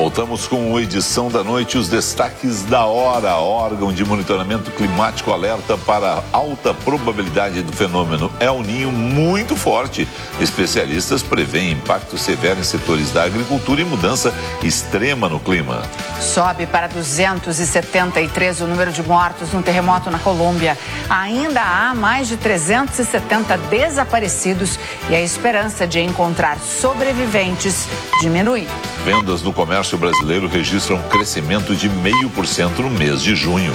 Voltamos com a edição da noite, os destaques da hora. Órgão de monitoramento climático alerta para alta probabilidade do fenômeno El Niño muito forte. Especialistas prevêem impacto severo em setores da agricultura e mudança extrema no clima. Sobe para 273 o número de mortos no terremoto na Colômbia. Ainda há mais de 370 desaparecidos e a esperança de encontrar sobreviventes diminui. Vendas no comércio brasileiro registram um crescimento de 0,5% no mês de junho.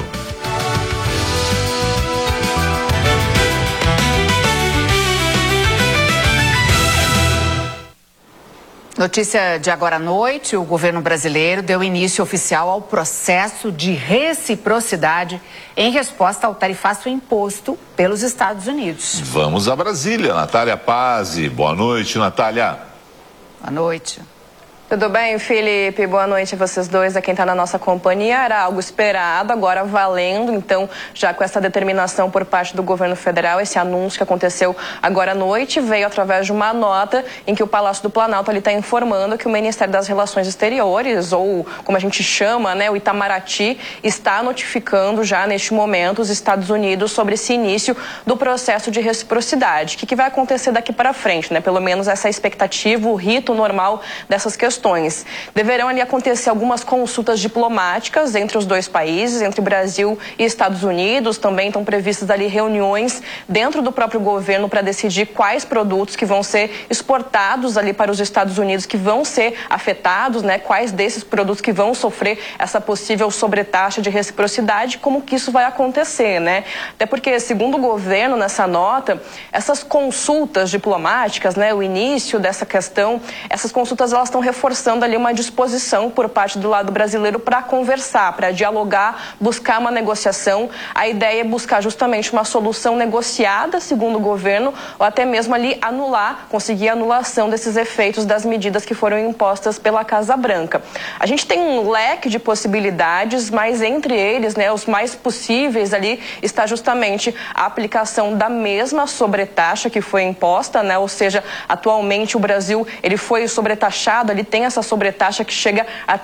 Notícia de agora à noite, o governo brasileiro deu início oficial ao processo de reciprocidade em resposta ao tarifaço imposto pelos Estados Unidos. Vamos a Brasília, Natália Pazzi. Boa noite, Natália. Boa noite. Tudo bem, Felipe? Boa noite a vocês dois, a quem está na nossa companhia. Era algo esperado, agora valendo, então, já com essa determinação por parte do governo federal, esse anúncio que aconteceu agora à noite, veio através de uma nota em que o Palácio do Planalto está informando que o Ministério das Relações Exteriores, ou como a gente chama, né, o Itamaraty, está notificando já neste momento os Estados Unidos sobre esse início do processo de reciprocidade. O que vai acontecer daqui para frente, né? Pelo menos essa expectativa, o rito normal dessas questões. Deverão ali acontecer algumas consultas diplomáticas entre os dois países, entre Brasil e Estados Unidos. Também estão previstas ali reuniões dentro do próprio governo para decidir quais produtos que vão ser exportados ali para os Estados Unidos, que vão ser afetados, né? Quais desses produtos que vão sofrer essa possível sobretaxa de reciprocidade, como que isso vai acontecer, né? Até porque, segundo o governo, nessa nota, essas consultas diplomáticas, né? O início dessa questão, essas consultas elas estão reforçando ali uma disposição por parte do lado brasileiro para conversar, para dialogar, buscar uma negociação. A ideia é buscar justamente uma solução negociada, segundo o governo, ou até mesmo ali conseguir a anulação desses efeitos das medidas que foram impostas pela Casa Branca. A gente tem um leque de possibilidades, mas entre eles, né, os mais possíveis ali está justamente a aplicação da mesma sobretaxa que foi imposta, né? Ou seja, atualmente o Brasil ele foi sobretaxado, ele tem essa sobretaxa que chega a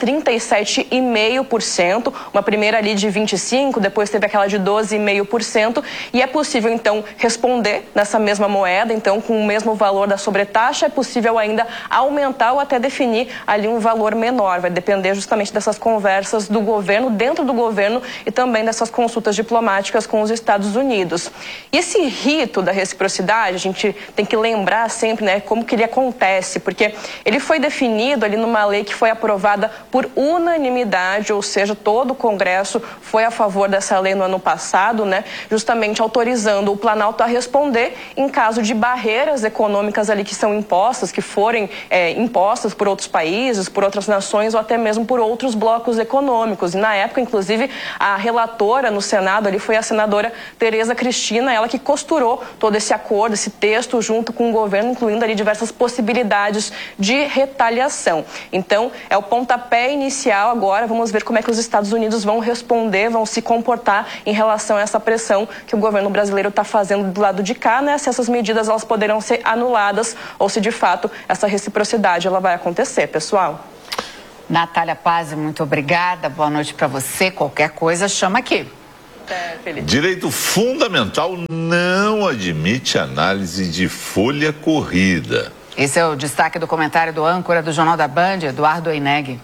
37,5%, uma primeira ali de 25%, depois teve aquela de 12,5%, e é possível então responder nessa mesma moeda, então com o mesmo valor da sobretaxa, é possível ainda aumentar ou até definir ali um valor menor, vai depender justamente dessas conversas do governo, dentro do governo e também dessas consultas diplomáticas com os Estados Unidos. E esse rito da reciprocidade, a gente tem que lembrar sempre, né, como que ele acontece, porque ele foi definido ali numa lei que foi aprovada por unanimidade, ou seja, todo o Congresso foi a favor dessa lei no ano passado, né? Justamente autorizando o Planalto a responder em caso de barreiras econômicas ali que são impostas, que forem impostas por outros países, por outras nações ou até mesmo por outros blocos econômicos. E na época, inclusive, a relatora no Senado ali foi a senadora Tereza Cristina, ela que costurou todo esse acordo, esse texto junto com o governo, incluindo ali diversas possibilidades de retaliação. Então, é o pontapé inicial agora, vamos ver como é que os Estados Unidos vão responder, vão se comportar em relação a essa pressão que o governo brasileiro está fazendo do lado de cá, né? Se essas medidas elas poderão ser anuladas ou se de fato essa reciprocidade ela vai acontecer, pessoal. Natália Pazzi, muito obrigada, boa noite para você, qualquer coisa chama aqui. Direito fundamental não admite análise de folha corrida. Esse é o destaque do comentário do âncora do Jornal da Band, Eduardo Oineg.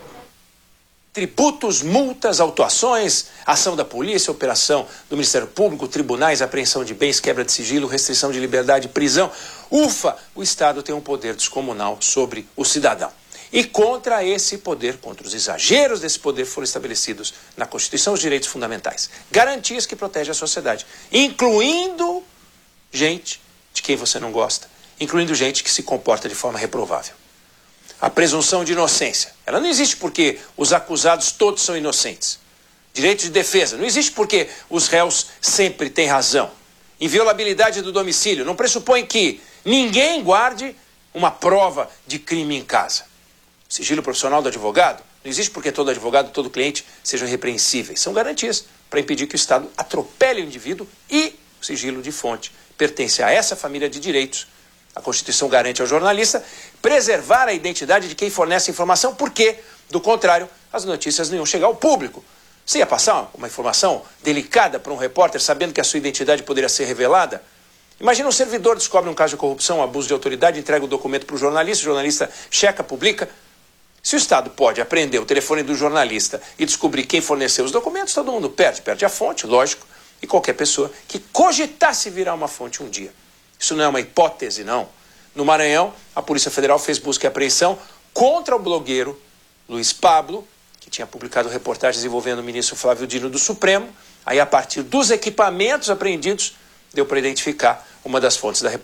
Tributos, multas, autuações, ação da polícia, operação do Ministério Público, tribunais, apreensão de bens, quebra de sigilo, restrição de liberdade, prisão. Ufa, o Estado tem um poder descomunal sobre o cidadão. E contra esse poder, contra os exageros desse poder, foram estabelecidos na Constituição os direitos fundamentais. Garantias que protegem a sociedade, incluindo gente de quem você não gosta, incluindo gente que se comporta de forma reprovável. A presunção de inocência, ela não existe porque os acusados todos são inocentes. Direito de defesa, não existe porque os réus sempre têm razão. Inviolabilidade do domicílio, não pressupõe que ninguém guarde uma prova de crime em casa. Sigilo profissional do advogado, não existe porque todo advogado, todo cliente sejam irrepreensíveis. São garantias para impedir que o Estado atropele o indivíduo e o sigilo de fonte pertence a essa família de direitos. A Constituição garante ao jornalista preservar a identidade de quem fornece informação. Por quê? Do contrário, as notícias não iam chegar ao público. Você ia passar uma informação delicada para um repórter sabendo que a sua identidade poderia ser revelada? Imagina um servidor descobre um caso de corrupção, abuso de autoridade, entrega o documento para o jornalista checa, publica. Se o Estado pode apreender o telefone do jornalista e descobrir quem forneceu os documentos, todo mundo perde a fonte, lógico, e qualquer pessoa que cogitasse virar uma fonte um dia. Isso não é uma hipótese, não. No Maranhão, a Polícia Federal fez busca e apreensão contra o blogueiro Luiz Pablo, que tinha publicado reportagens envolvendo o ministro Flávio Dino do Supremo. Aí, a partir dos equipamentos apreendidos, deu para identificar uma das fontes das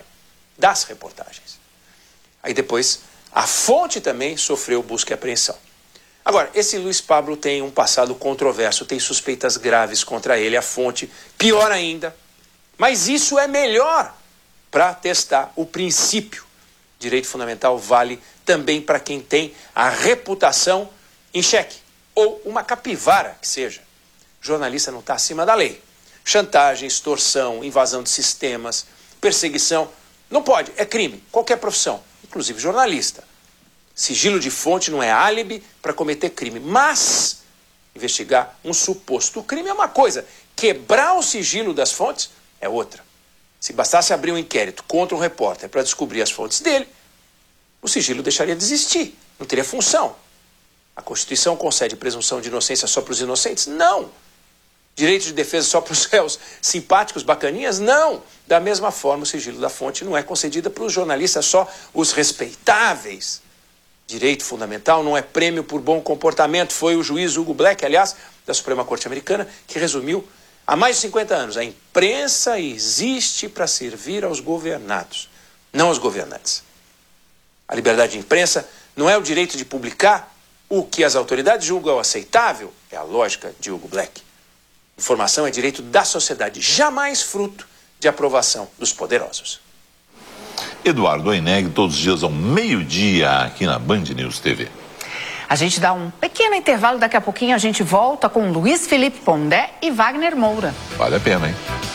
reportagens. Aí depois, a fonte também sofreu busca e apreensão. Agora, esse Luiz Pablo tem um passado controverso, tem suspeitas graves contra ele, a fonte, pior ainda. Mas isso é melhor para testar o princípio. Direito fundamental vale também para quem tem a reputação em xeque, ou uma capivara que seja. O jornalista não está acima da lei. Chantagem, extorsão, invasão de sistemas, perseguição, não pode, é crime, qualquer profissão, inclusive jornalista. Sigilo de fonte não é álibi para cometer crime, mas investigar um suposto crime é uma coisa, quebrar o sigilo das fontes é outra. Se bastasse abrir um inquérito contra um repórter para descobrir as fontes dele, o sigilo deixaria de existir, não teria função. A Constituição concede presunção de inocência só para os inocentes? Não. Direito de defesa só para os réus simpáticos, bacaninhas? Não. Da mesma forma, o sigilo da fonte não é concedido para os jornalistas só os respeitáveis. Direito fundamental não é prêmio por bom comportamento. Foi o juiz Hugo Black, aliás, da Suprema Corte Americana, que resumiu há mais de 50 anos. A imprensa existe para servir aos governados, não aos governantes. A liberdade de imprensa não é o direito de publicar o que as autoridades julgam aceitável, é a lógica de Hugo Black. Informação é direito da sociedade, jamais fruto de aprovação dos poderosos. Eduardo Oineg, todos os dias ao meio-dia, aqui na Band News TV. A gente dá um pequeno intervalo, daqui a pouquinho a gente volta com Luiz Felipe Pondé e Wagner Moura. Vale a pena, hein?